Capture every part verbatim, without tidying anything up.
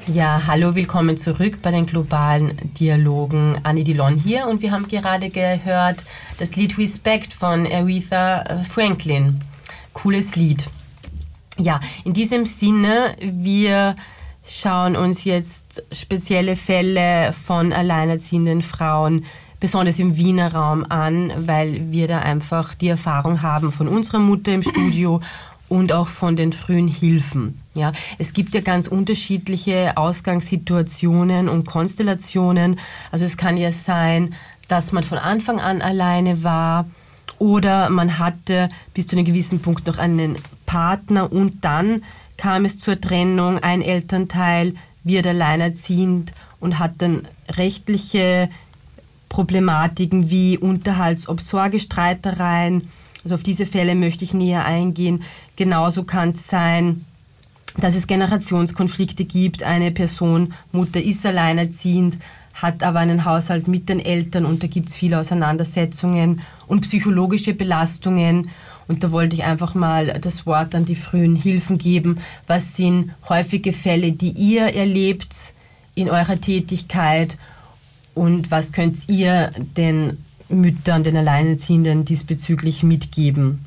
Ja, hallo, willkommen zurück bei den globalen Dialogen. Annie Dillon hier und wir haben gerade gehört das Lied Respect von Aretha Franklin. Cooles Lied. Ja, in diesem Sinne, wir schauen uns jetzt spezielle Fälle von alleinerziehenden Frauen, besonders im Wiener Raum, an, weil wir da einfach die Erfahrung haben von unserer Mutter im Studio und auch von den frühen Hilfen. Ja, es gibt ja ganz unterschiedliche Ausgangssituationen und Konstellationen. Also es kann ja sein, dass man von Anfang an alleine war oder man hatte bis zu einem gewissen Punkt noch einen Partner und dann kam es zur Trennung, ein Elternteil wird alleinerziehend und hat dann rechtliche Problematiken wie Unterhalts-, Obsorgestreitereien. Also auf diese Fälle möchte ich näher eingehen. Genauso kann es sein, dass es Generationskonflikte gibt. Eine Person, Mutter ist alleinerziehend, hat aber einen Haushalt mit den Eltern und da gibt es viele Auseinandersetzungen und psychologische Belastungen. Und da wollte ich einfach mal das Wort an die frühen Hilfen geben. Was sind häufige Fälle, die ihr erlebt in eurer Tätigkeit und was könnt ihr den Müttern, den Alleinerziehenden diesbezüglich mitgeben?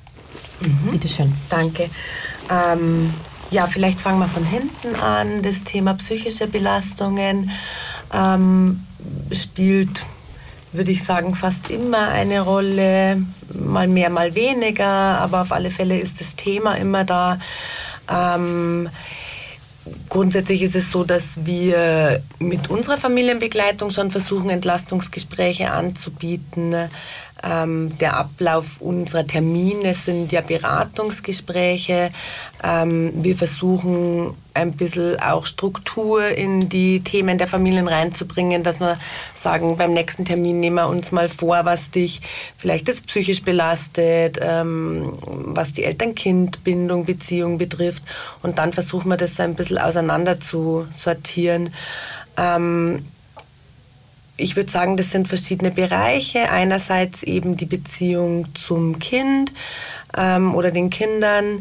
Mhm. Bitte schön. Danke. Ähm, ja, vielleicht fangen wir von hinten an. Das Thema psychische Belastungen ähm, spielt, würde ich sagen, fast immer eine Rolle, mal mehr, mal weniger, aber auf alle Fälle ist das Thema immer da. Ähm, Grundsätzlich ist es so, dass wir mit unserer Familienbegleitung schon versuchen, Entlastungsgespräche anzubieten. Ähm, der Ablauf unserer Termine sind ja Beratungsgespräche. Ähm, wir versuchen ein bisschen auch Struktur in die Themen der Familien reinzubringen, dass wir sagen, beim nächsten Termin nehmen wir uns mal vor, was dich vielleicht jetzt psychisch belastet, ähm, was die Eltern-Kind-Bindung, Beziehung betrifft. Und dann versuchen wir das so ein bisschen auseinander zu sortieren. Ähm, Ich würde sagen, das sind verschiedene Bereiche. Einerseits eben die Beziehung zum Kind ähm, oder den Kindern.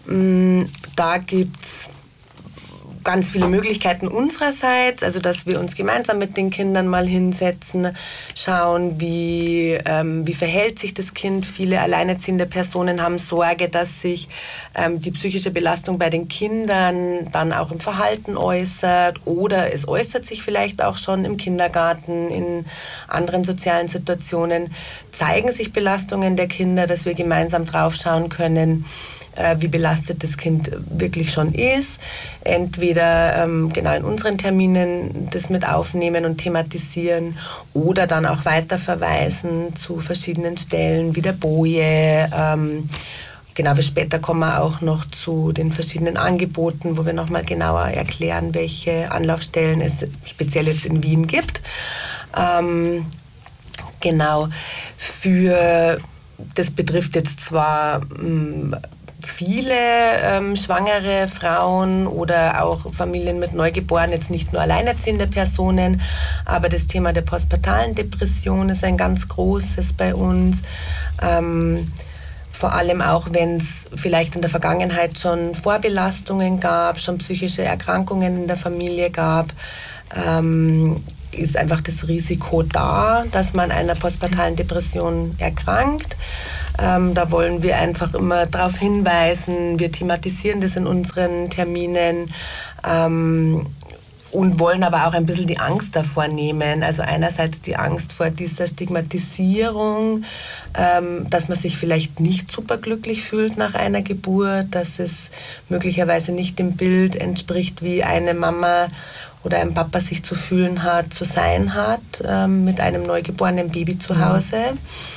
Da gibt es ganz viele Möglichkeiten unsererseits, also dass wir uns gemeinsam mit den Kindern mal hinsetzen, schauen, wie, ähm, wie verhält sich das Kind. Viele alleinerziehende Personen haben Sorge, dass sich ähm, die psychische Belastung bei den Kindern dann auch im Verhalten äußert oder es äußert sich vielleicht auch schon im Kindergarten, in anderen sozialen Situationen. Zeigen sich Belastungen der Kinder, dass wir gemeinsam drauf schauen können, wie belastet das Kind wirklich schon ist. Entweder ähm, genau in unseren Terminen das mit aufnehmen und thematisieren oder dann auch weiterverweisen zu verschiedenen Stellen, wie der Boje. Ähm, genau, für später kommen wir auch noch zu den verschiedenen Angeboten, wo wir nochmal genauer erklären, welche Anlaufstellen es speziell jetzt in Wien gibt. Ähm, genau, für, das betrifft jetzt zwar mh, viele ähm, schwangere Frauen oder auch Familien mit Neugeborenen, jetzt nicht nur alleinerziehende Personen, aber das Thema der postpartalen Depression ist ein ganz großes bei uns. Ähm, vor allem auch, wenn es vielleicht in der Vergangenheit schon Vorbelastungen gab, schon psychische Erkrankungen in der Familie gab, ähm, ist einfach das Risiko da, dass man einer postpartalen Depression erkrankt. Ähm, da wollen wir einfach immer darauf hinweisen. Wir thematisieren das in unseren Terminen ähm, und wollen aber auch ein bisschen die Angst davor nehmen. Also einerseits die Angst vor dieser Stigmatisierung, ähm, dass man sich vielleicht nicht superglücklich fühlt nach einer Geburt, dass es möglicherweise nicht dem Bild entspricht, wie eine Mama oder ein Papa sich zu fühlen hat, zu sein hat, ähm, mit einem neugeborenen Baby zu Hause.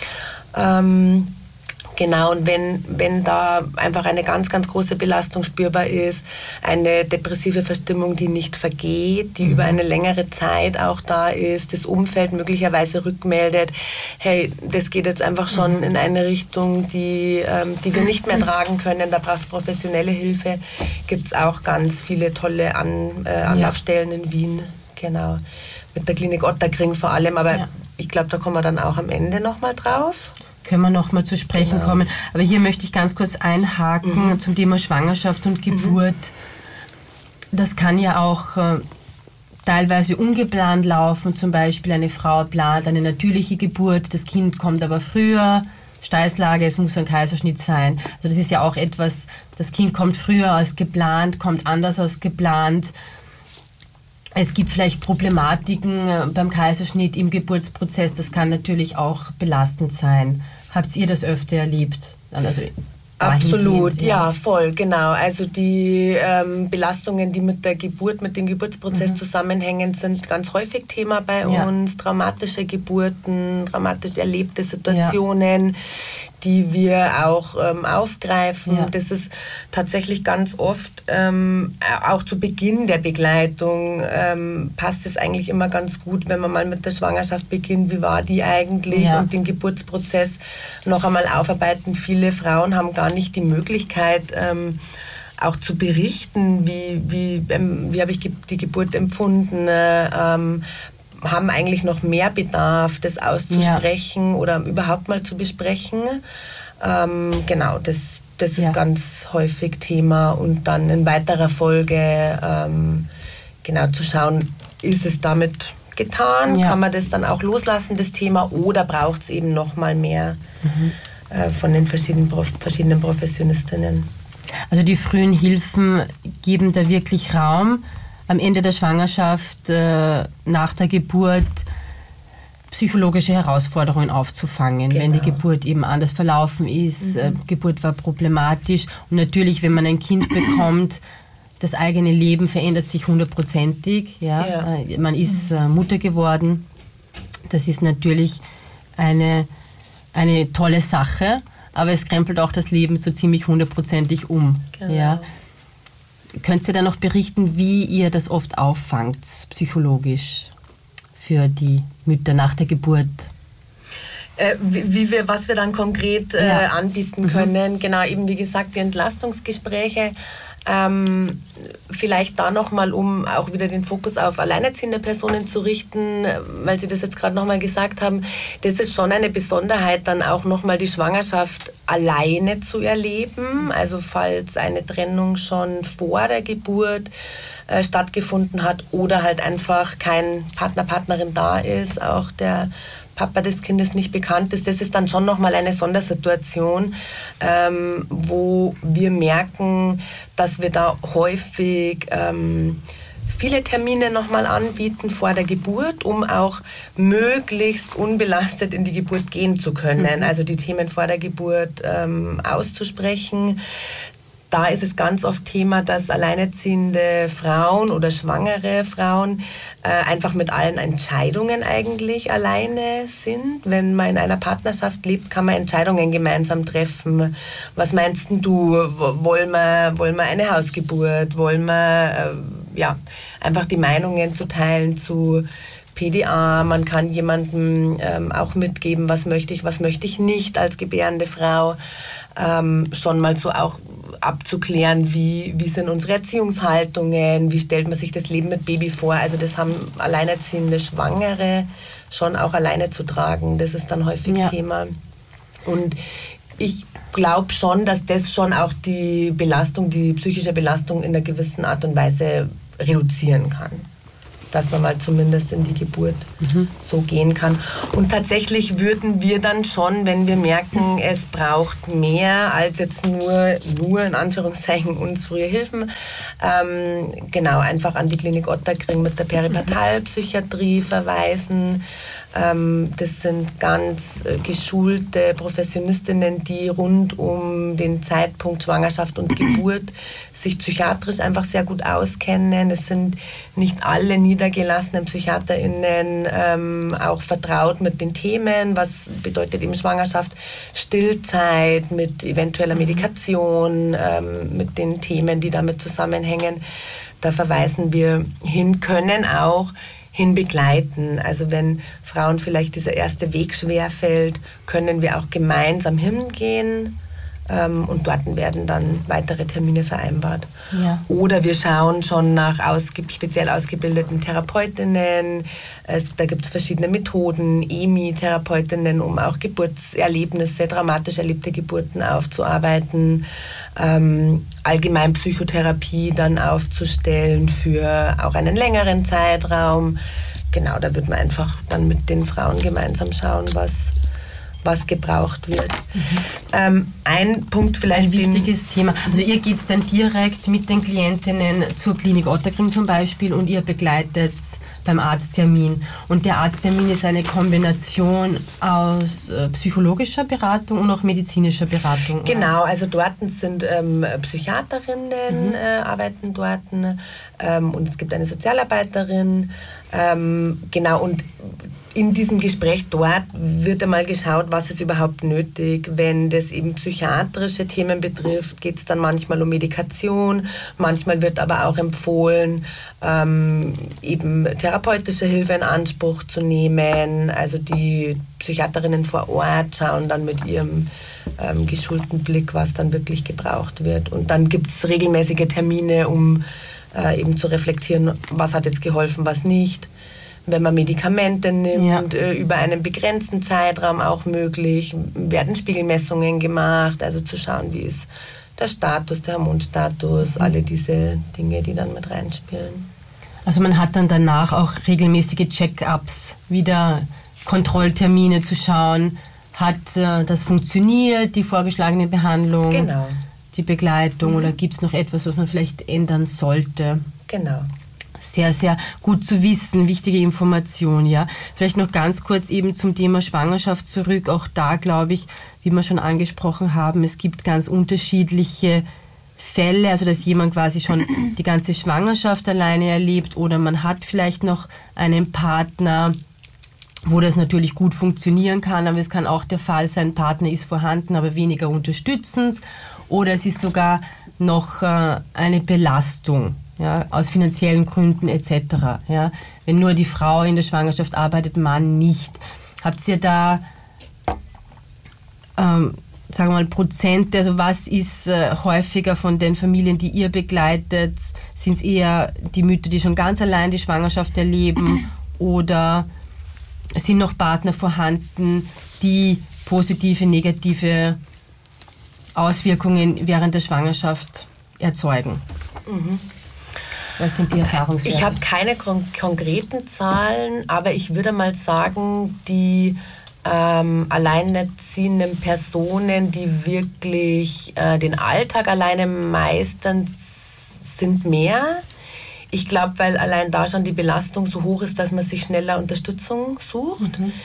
Ähm, Genau, und wenn, wenn da einfach eine ganz, ganz große Belastung spürbar ist, eine depressive Verstimmung, die nicht vergeht, die mhm. über eine längere Zeit auch da ist, das Umfeld möglicherweise rückmeldet, hey, das geht jetzt einfach schon mhm. in eine Richtung, die, ähm, die wir nicht mehr tragen können, da braucht es professionelle Hilfe, gibt es auch ganz viele tolle An, äh, Anlaufstellen ja. in Wien, genau, mit der Klinik Ottakring vor allem, aber ja. ich glaube, da kommen wir dann auch am Ende nochmal drauf. Können wir noch mal zu sprechen genau. kommen. Aber hier möchte ich ganz kurz einhaken mhm. zum Thema Schwangerschaft und Geburt. das kann ja auch äh, teilweise ungeplant laufen. Zum Beispiel eine Frau plant eine natürliche Geburt, das Kind kommt aber früher, Steißlage, es muss ein Kaiserschnitt sein. Also das ist ja auch etwas, das Kind kommt früher als geplant, kommt anders als geplant. Es gibt vielleicht Problematiken beim Kaiserschnitt im Geburtsprozess, das kann natürlich auch belastend sein. Habt ihr das öfter erlebt? Also Absolut, ja. ja, voll, genau. Also die ähm, Belastungen, die mit der Geburt, mit dem Geburtsprozess mhm. zusammenhängen, sind ganz häufig Thema bei ja. uns. Traumatische Geburten, dramatisch erlebte Situationen, ja. die wir auch ähm, aufgreifen. Ja. Das ist tatsächlich ganz oft, ähm, auch zu Beginn der Begleitung, ähm, passt es eigentlich immer ganz gut, wenn man mal mit der Schwangerschaft beginnt, wie war die eigentlich ja. und den Geburtsprozess noch einmal aufarbeiten. Viele Frauen haben gar nicht die Möglichkeit, ähm, auch zu berichten, wie, wie, ähm, wie habe ich die Geburt empfunden, ähm, haben eigentlich noch mehr Bedarf, das auszusprechen ja. oder überhaupt mal zu besprechen. Ähm, genau, das, das ist ja. ganz häufig Thema. Und dann in weiterer Folge ähm, genau zu schauen, ist es damit getan? Ja. Kann man das dann auch loslassen, das Thema? Oder braucht es eben noch mal mehr mhm. äh, von den verschiedenen, verschiedenen Professionistinnen? Also die frühen Hilfen geben da wirklich Raum, am Ende der Schwangerschaft, äh, nach der Geburt, psychologische Herausforderungen aufzufangen, genau. wenn die Geburt eben anders verlaufen ist, mhm. äh, Geburt war problematisch und natürlich, wenn man ein Kind bekommt, das eigene Leben verändert sich hundertprozentig, ja? Ja. Äh, man ist äh, Mutter geworden, das ist natürlich eine, eine tolle Sache, aber es krempelt auch das Leben so ziemlich hundertprozentig um. Genau. Ja? Könnt ihr da noch berichten, wie ihr das oft auffangt, psychologisch, für die Mütter nach der Geburt? Äh, wie, wie wir, was wir dann konkret äh, ja. anbieten können. Mhm. Genau, eben wie gesagt, die Entlastungsgespräche. Ähm, vielleicht da nochmal, um auch wieder den Fokus auf alleinerziehende Personen zu richten, weil Sie das jetzt gerade nochmal gesagt haben, das ist schon eine Besonderheit, dann auch nochmal die Schwangerschaft alleine zu erleben. Also falls eine Trennung schon vor der Geburt äh, stattgefunden hat oder halt einfach kein Partner, Partnerin da ist, auch der Papa des Kindes nicht bekannt ist, das ist dann schon nochmal eine Sondersituation, ähm, wo wir merken, dass wir da häufig ähm, viele Termine nochmal anbieten vor der Geburt, um auch möglichst unbelastet in die Geburt gehen zu können. Mhm. Also die Themen vor der Geburt ähm, auszusprechen. Da ist es ganz oft Thema, dass alleinerziehende Frauen oder schwangere Frauen äh, einfach mit allen Entscheidungen eigentlich alleine sind. Wenn man in einer Partnerschaft lebt, kann man Entscheidungen gemeinsam treffen. Was meinst du? Wollen wir, wollen wir eine Hausgeburt? Wollen wir äh, ja, einfach die Meinungen zu teilen zu P D A? Man kann jemandem ähm, auch mitgeben, was möchte ich, was möchte ich nicht als gebärende Frau. Ähm, schon mal so auch abzuklären, wie, wie sind unsere Erziehungshaltungen, wie stellt man sich das Leben mit Baby vor. Also das haben alleinerziehende Schwangere schon auch alleine zu tragen. Das ist dann häufig ja. Thema. Und ich glaube schon, dass das schon auch die Belastung, die psychische Belastung in einer gewissen Art und Weise reduzieren kann. Dass man mal zumindest in die Geburt mhm. so gehen kann. Und tatsächlich würden wir dann schon, wenn wir merken, es braucht mehr als jetzt nur, nur in Anführungszeichen uns frühe Hilfen, ähm, genau, einfach an die Klinik Ottakring mit der Peripartalpsychiatrie verweisen. Ähm, das sind ganz äh, geschulte Professionistinnen, die rund um den Zeitpunkt Schwangerschaft und Geburt sich psychiatrisch einfach sehr gut auskennen. Es sind nicht alle niedergelassenen PsychiaterInnen ähm, auch vertraut mit den Themen. Was bedeutet eben Schwangerschaft? Stillzeit mit eventueller Medikation, ähm, mit den Themen, die damit zusammenhängen. Da verweisen wir hin, können auch hin begleiten. Also wenn Frauen vielleicht dieser erste Weg schwerfällt, können wir auch gemeinsam hingehen ähm, und dort werden dann weitere Termine vereinbart. Ja. Oder wir schauen schon nach ausge- speziell ausgebildeten Therapeutinnen. Es, da gibt es verschiedene Methoden, E M I-Therapeutinnen, um auch Geburtserlebnisse, dramatisch erlebte Geburten aufzuarbeiten. ähm, allgemein Psychotherapie dann aufzustellen für auch einen längeren Zeitraum. Genau, da wird man einfach dann mit den Frauen gemeinsam schauen, was, was gebraucht wird. Mhm. Ähm, ein Punkt vielleicht... Ein wichtiges Thema. Also ihr geht dann direkt mit den Klientinnen zur Klinik Ottakring zum Beispiel und ihr begleitet beim Arzttermin. Und der Arzttermin ist eine Kombination aus äh, psychologischer Beratung und auch medizinischer Beratung. Genau, oder? Also dort sind ähm, Psychiaterinnen, mhm. äh, arbeiten dort ähm, und es gibt eine Sozialarbeiterin. Ähm, genau, und in diesem Gespräch dort wird einmal geschaut, was ist überhaupt nötig. Wenn das eben psychiatrische Themen betrifft, geht es dann manchmal um Medikation. Manchmal wird aber auch empfohlen, ähm, eben therapeutische Hilfe in Anspruch zu nehmen. Also die Psychiaterinnen vor Ort schauen dann mit ihrem ähm, geschulten Blick, was dann wirklich gebraucht wird. Und dann gibt es regelmäßige Termine, um äh, eben zu reflektieren, was hat jetzt geholfen, was nicht. Wenn man Medikamente nimmt, ja. äh, über einen begrenzten Zeitraum auch möglich, werden Spiegelmessungen gemacht, also zu schauen, wie ist der Status, der Hormonstatus, mhm. alle diese Dinge, die dann mit reinspielen. Also man hat dann danach auch regelmäßige Check-ups, wieder Kontrolltermine zu schauen, hat äh, das funktioniert, die vorgeschlagene Behandlung, genau. die Begleitung, mhm. oder gibt es noch etwas, was man vielleicht ändern sollte? Genau. Sehr, sehr gut zu wissen, wichtige Information, ja. Vielleicht noch ganz kurz eben zum Thema Schwangerschaft zurück. Auch da glaube ich, wie wir schon angesprochen haben, es gibt ganz unterschiedliche Fälle, also dass jemand quasi schon die ganze Schwangerschaft alleine erlebt oder man hat vielleicht noch einen Partner, wo das natürlich gut funktionieren kann, aber es kann auch der Fall sein, Partner ist vorhanden, aber weniger unterstützend oder es ist sogar noch äh, eine Belastung. Ja, aus finanziellen Gründen et cetera. Ja, wenn nur die Frau in der Schwangerschaft arbeitet, Mann nicht. Habt ihr da, ähm, sagen wir mal, Prozente, also was ist äh, häufiger von den Familien, die ihr begleitet? Sind es eher die Mütter, die schon ganz allein die Schwangerschaft erleben oder sind noch Partner vorhanden, die positive, negative Auswirkungen während der Schwangerschaft erzeugen? Mhm. Was sind die Erfahrungswerte? Ich habe keine kon- konkreten Zahlen, aber ich würde mal sagen, die ähm, alleinerziehenden Personen, die wirklich äh, den Alltag alleine meistern, sind mehr. Ich glaube, weil allein da schon die Belastung so hoch ist, dass man sich schneller Unterstützung sucht. Mhm.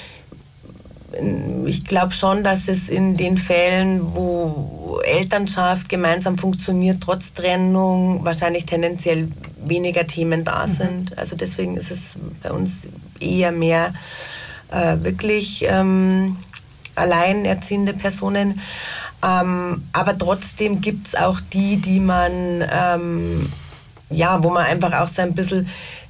Ich glaube schon, dass es in den Fällen, wo Elternschaft gemeinsam funktioniert, trotz Trennung, wahrscheinlich tendenziell weniger Themen da mhm. sind. Also deswegen ist es bei uns eher mehr äh, wirklich ähm, alleinerziehende Personen. Ähm, aber trotzdem gibt es auch die, die man, ähm, ja, wo man einfach auch so ein bisschen,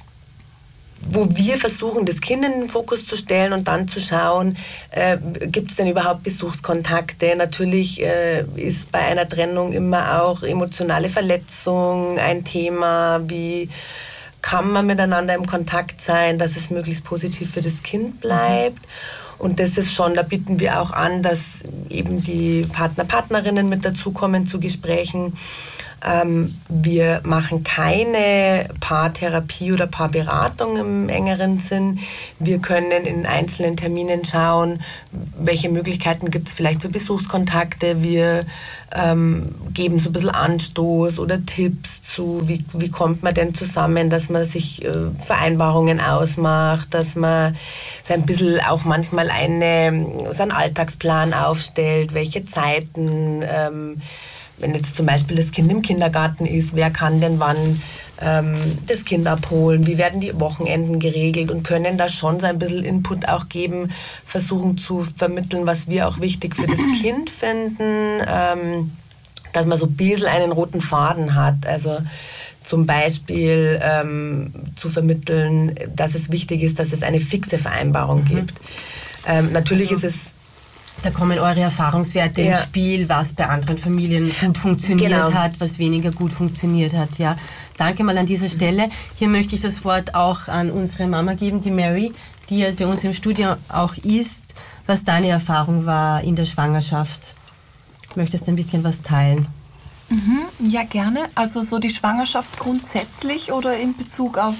wo wir versuchen, das Kind in den Fokus zu stellen und dann zu schauen, äh, gibt es denn überhaupt Besuchskontakte? Natürlich äh, ist bei einer Trennung immer auch emotionale Verletzung ein Thema. Wie kann man miteinander im Kontakt sein, dass es möglichst positiv für das Kind bleibt? Mhm. Und das ist schon, da bieten wir auch an, dass eben die Partner, Partnerinnen mit dazukommen zu Gesprächen. Ähm, wir machen keine Paartherapie oder Paarberatung im engeren Sinn. Wir können in einzelnen Terminen schauen, welche Möglichkeiten gibt es vielleicht für Besuchskontakte. Wir ähm, geben so ein bisschen Anstoß oder Tipps zu, wie, wie kommt man denn zusammen, dass man sich äh, Vereinbarungen ausmacht, dass man so ein bisschen auch manchmal eine, so einen Alltagsplan aufstellt, welche Zeiten, ähm, wenn jetzt zum Beispiel das Kind im Kindergarten ist, wer kann denn wann ähm, das Kind abholen, wie werden die Wochenenden geregelt und können da schon so ein bisschen Input auch geben, versuchen zu vermitteln, was wir auch wichtig für das Kind finden, ähm, dass man so ein bisschen einen roten Faden hat, also zum Beispiel ähm, zu vermitteln, dass es wichtig ist, dass es eine fixe Vereinbarung mhm. gibt. Ähm, natürlich also ist es Da kommen eure Erfahrungswerte ja. ins Spiel, was bei anderen Familien gut funktioniert genau. hat, was weniger gut funktioniert hat. Ja. Danke mal an dieser Stelle. Hier möchte ich das Wort auch an unsere Mama geben, die Mary, die ja bei uns im Studio auch ist, was deine Erfahrung war in der Schwangerschaft. Möchtest du ein bisschen was teilen? Mhm, ja, gerne. Also so die Schwangerschaft grundsätzlich oder in Bezug auf...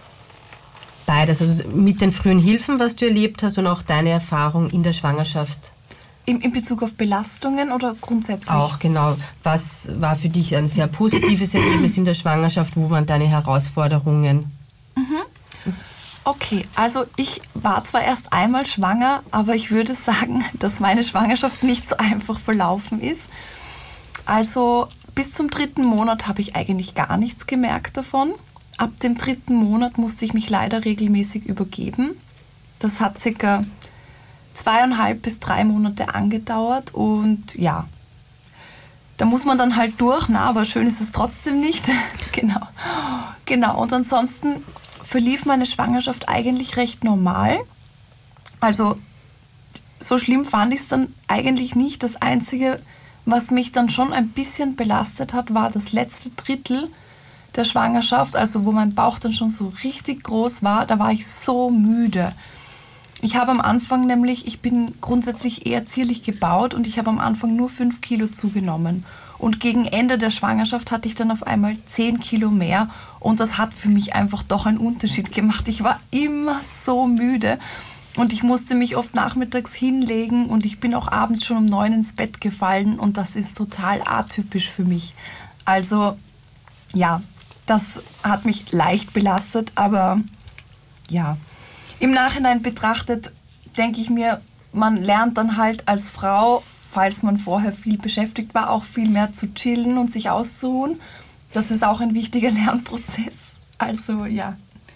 Beides, also mit den frühen Hilfen, was du erlebt hast und auch deine Erfahrung in der Schwangerschaft. In, in Bezug auf Belastungen oder grundsätzlich? Auch, genau. Was war für dich ein sehr positives Erlebnis in der Schwangerschaft? Wo waren deine Herausforderungen? Mhm. Okay, also ich war zwar erst einmal schwanger, aber ich würde sagen, dass meine Schwangerschaft nicht so einfach verlaufen ist. Also bis zum dritten Monat habe ich eigentlich gar nichts gemerkt davon. Ab dem dritten Monat musste ich mich leider regelmäßig übergeben. Das hat circa zweieinhalb bis drei Monate angedauert und ja, da muss man dann halt durch, na, aber schön ist es trotzdem nicht. Genau. Genau, und ansonsten verlief meine Schwangerschaft eigentlich recht normal. Also so schlimm fand ich es dann eigentlich nicht. Das Einzige, was mich dann schon ein bisschen belastet hat, war das letzte Drittel der Schwangerschaft, also wo mein Bauch dann schon so richtig groß war, da war ich so müde. Ich habe am Anfang nämlich, ich bin grundsätzlich eher zierlich gebaut und ich habe am Anfang nur fünf Kilo zugenommen. Und gegen Ende der Schwangerschaft hatte ich dann auf einmal zehn Kilo mehr und das hat für mich einfach doch einen Unterschied gemacht. Ich war immer so müde und ich musste mich oft nachmittags hinlegen und ich bin auch abends schon um neun ins Bett gefallen und das ist total atypisch für mich. Also ja, das hat mich leicht belastet, aber ja. Im Nachhinein betrachtet, denke ich mir, man lernt dann halt als Frau, falls man vorher viel beschäftigt war, auch viel mehr zu chillen und sich auszuruhen. Das ist auch ein wichtiger Lernprozess. Also ja.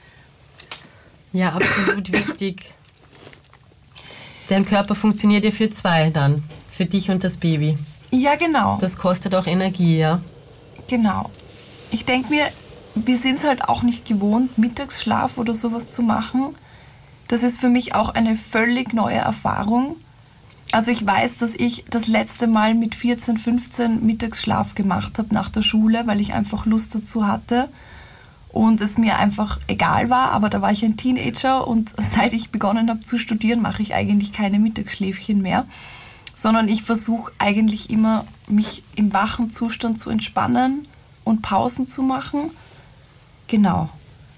Ja, absolut wichtig. Dein Körper funktioniert ja für zwei dann, für dich und das Baby. Ja, genau. Das kostet auch Energie, ja. Genau. Ich denke mir, wir sind es halt auch nicht gewohnt, Mittagsschlaf oder sowas zu machen. Das ist für mich auch eine völlig neue Erfahrung. Also ich weiß, dass ich das letzte Mal mit vierzehn, fünfzehn Mittagsschlaf gemacht habe nach der Schule, weil ich einfach Lust dazu hatte und es mir einfach egal war. Aber da war ich ein Teenager und seit ich begonnen habe zu studieren, mache ich eigentlich keine Mittagsschläfchen mehr, sondern ich versuche eigentlich immer, mich im wachen Zustand zu entspannen und Pausen zu machen. Genau.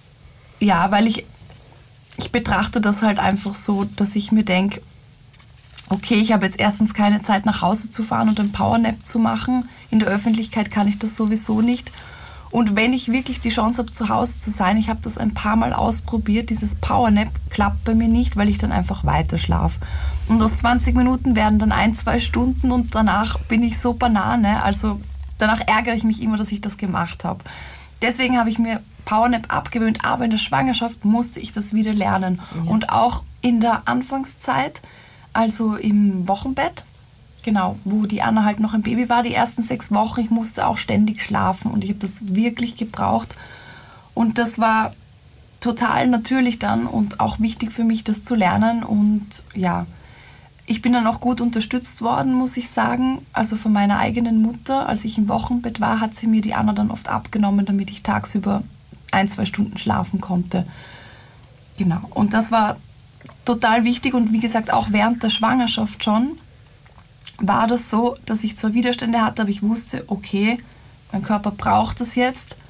Ja, weil ich Ich betrachte das halt einfach so, dass ich mir denke, okay, ich habe jetzt erstens keine Zeit nach Hause zu fahren und einen Powernap zu machen. In der Öffentlichkeit kann ich das sowieso nicht. Und wenn ich wirklich die Chance habe, zu Hause zu sein, ich habe das ein paar Mal ausprobiert, dieses Powernap klappt bei mir nicht, weil ich dann einfach weiter schlafe. Und aus zwanzig Minuten werden dann ein, zwei Stunden und danach bin ich so Banane. Also danach ärgere ich mich immer, dass ich das gemacht habe. Deswegen habe ich mir Powernap abgewöhnt, aber in der Schwangerschaft musste ich das wieder lernen. Ja. Und auch in der Anfangszeit, also im Wochenbett, genau, wo die Anna halt noch ein Baby war, die ersten sechs Wochen, ich musste auch ständig schlafen und ich habe das wirklich gebraucht. Und das war total natürlich dann und auch wichtig für mich, das zu lernen. Und ja, ich bin dann auch gut unterstützt worden, muss ich sagen. Also von meiner eigenen Mutter, als ich im Wochenbett war, hat sie mir die Anna dann oft abgenommen, damit ich tagsüber ein, zwei Stunden schlafen konnte. Genau. Und das war total wichtig und wie gesagt, auch während der Schwangerschaft schon war das so, dass ich zwar Widerstände hatte, aber ich wusste, okay, mein Körper braucht das jetzt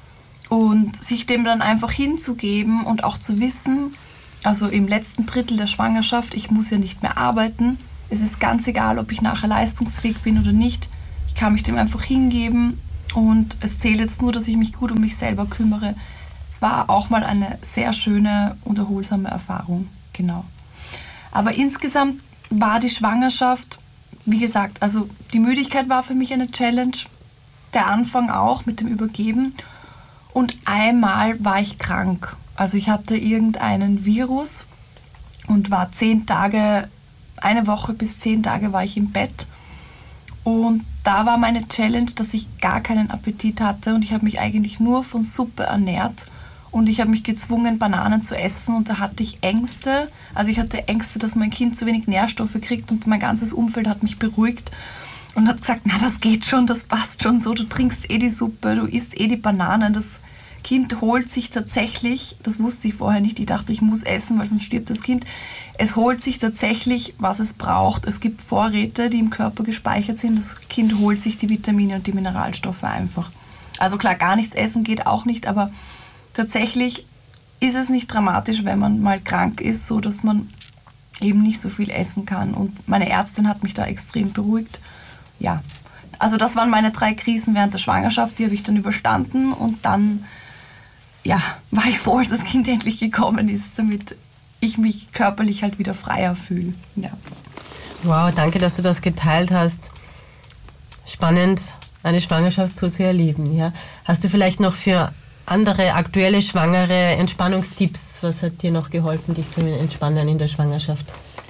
und sich dem dann einfach hinzugeben und auch zu wissen, also im letzten Drittel der Schwangerschaft, ich muss ja nicht mehr arbeiten, es ist ganz egal, ob ich nachher leistungsfähig bin oder nicht, ich kann mich dem einfach hingeben. Und es zählt jetzt nur, dass ich mich gut um mich selber kümmere. Es war auch mal eine sehr schöne und erholsame Erfahrung, genau. Aber insgesamt war die Schwangerschaft, wie gesagt, also die Müdigkeit war für mich eine Challenge, der Anfang auch mit dem Übergeben. Und einmal war ich krank. Also ich hatte irgendeinen Virus und war zehn Tage, eine Woche bis zehn Tage war ich im Bett. Und da war meine Challenge, dass ich gar keinen Appetit hatte und ich habe mich eigentlich nur von Suppe ernährt und ich habe mich gezwungen, Bananen zu essen und da hatte ich Ängste. Also ich hatte Ängste, dass mein Kind zu wenig Nährstoffe kriegt und mein ganzes Umfeld hat mich beruhigt und hat gesagt, na das geht schon, das passt schon so, du trinkst eh die Suppe, du isst eh die Bananen, das Kind holt sich tatsächlich, das wusste ich vorher nicht, ich dachte, ich muss essen, weil sonst stirbt das Kind. Es holt sich tatsächlich, was es braucht. Es gibt Vorräte, die im Körper gespeichert sind. Das Kind holt sich die Vitamine und die Mineralstoffe einfach. Also klar, gar nichts essen geht auch nicht, aber tatsächlich ist es nicht dramatisch, wenn man mal krank ist, so dass man eben nicht so viel essen kann. Und meine Ärztin hat mich da extrem beruhigt. Ja, also das waren meine drei Krisen während der Schwangerschaft, die habe ich dann überstanden und dann ja, war ich froh, als das Kind endlich gekommen ist, damit ich mich körperlich halt wieder freier fühle. Ja. Wow, danke, dass du das geteilt hast. Spannend, eine Schwangerschaft so zu erleben. Ja. Hast du vielleicht noch für andere aktuelle Schwangere Entspannungstipps? Was hat dir noch geholfen, dich zu entspannen in der Schwangerschaft?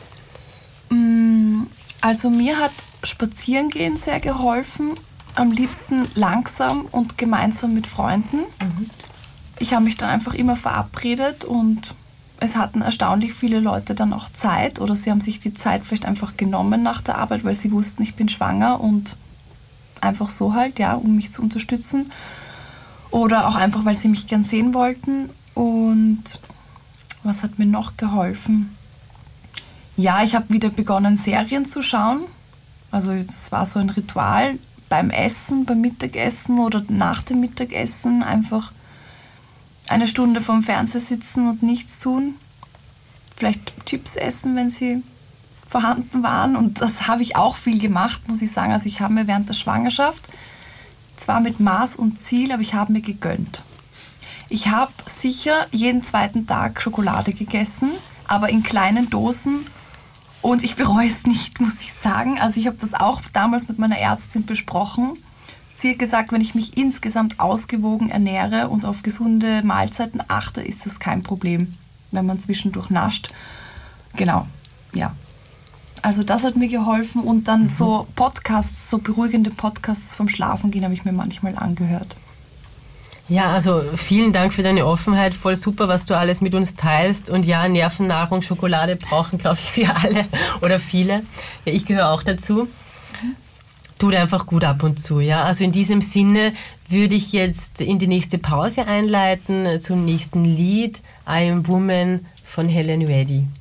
Also mir hat Spazierengehen sehr geholfen. Am liebsten langsam und gemeinsam mit Freunden. Mhm. Ich habe mich dann einfach immer verabredet und es hatten erstaunlich viele Leute dann auch Zeit oder sie haben sich die Zeit vielleicht einfach genommen nach der Arbeit, weil sie wussten, ich bin schwanger und einfach so halt, ja, um mich zu unterstützen. Oder auch einfach, weil sie mich gern sehen wollten. Und was hat mir noch geholfen? Ja, ich habe wieder begonnen, Serien zu schauen. Also es war so ein Ritual beim Essen, beim Mittagessen oder nach dem Mittagessen einfach eine Stunde vorm Fernseher sitzen und nichts tun. Vielleicht Chips essen, wenn sie vorhanden waren. Und das habe ich auch viel gemacht, muss ich sagen. Also ich habe mir während der Schwangerschaft, zwar mit Maß und Ziel, aber ich habe mir gegönnt. Ich habe sicher jeden zweiten Tag Schokolade gegessen, aber in kleinen Dosen. Und ich bereue es nicht, muss ich sagen. Also ich habe das auch damals mit meiner Ärztin besprochen. Sie hat gesagt, wenn ich mich insgesamt ausgewogen ernähre und auf gesunde Mahlzeiten achte, ist das kein Problem, wenn man zwischendurch nascht. Genau, ja. Also das hat mir geholfen und dann mhm. so Podcasts, so beruhigende Podcasts vom Schlafengehen habe ich mir manchmal angehört. Ja, also vielen Dank für deine Offenheit. Voll super, was du alles mit uns teilst. Und ja, Nervennahrung, Schokolade brauchen, glaube ich, wir alle oder viele. Ja, ich gehöre auch dazu. Mhm. Tut einfach gut ab und zu. Ja? Also in diesem Sinne würde ich jetzt in die nächste Pause einleiten zum nächsten Lied, I Am Woman von Helen Reddy.